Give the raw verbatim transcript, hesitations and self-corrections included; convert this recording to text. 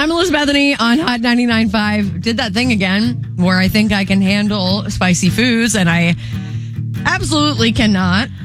I'm Elizabeth Bethany on Hot ninety-nine point five. Did that thing again where I think I can handle spicy foods and I absolutely cannot.